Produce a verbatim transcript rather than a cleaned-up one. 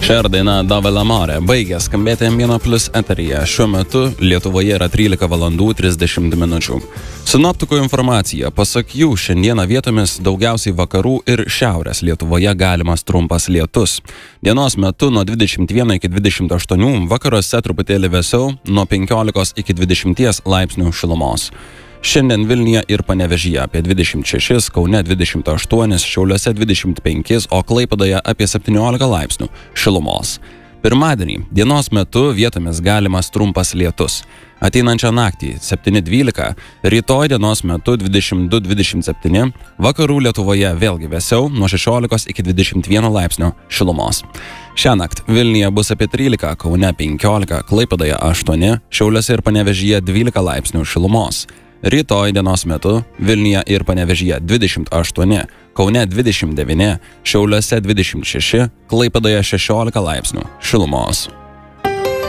Čia daina Dove l'amore baigė skambėti M vienas Plus eteryje. Šiuo metu Lietuvoje yra trylika valandų trisdešimt minučių. Sinoptikų informacija. Pasak jų, šiandieną vietomis daugiausiai vakarų ir šiaurės Lietuvoje galimas trumpas lietus. Dienos metu nuo dvidešimt vieno iki dvidešimt aštuonių, vakaruose truputėlį vėsiau nuo penkiolikos iki dvidešimties laipsnių šilumos. Šiandien Vilniuje ir Panevėžyje apie dvidešimt šešis, Kaune dvidešimt aštuonis, Šiauliuose dvidešimt penkis, o Klaipėdoje apie septyniolika laipsnių šilumos. Pirmadienį dienos metu vietomis galimas trumpas lietus. Ateinančią naktį septyni dvylika, rytoj dienos metu dvidešimt du dvidešimt septyni, vakarų Lietuvoje vėlgi vėsiau nuo šešiolikos iki dvidešimt vieno laipsnio šilumos. Šiąnakt Vilniuje bus apie trylika, Kaune penkiolika, Klaipėdoje aštuoni, Šiauliuose ir Panevėžyje dvylika laipsnių šilumos. Rytoj dienos metu Vilniuje ir Panevėžyje dvidešimt aštuoni, Kaune dvidešimt devyni, Šiauliuose dvidešimt šeši, Klaipėdoje šešiolika laipsnių šilumos.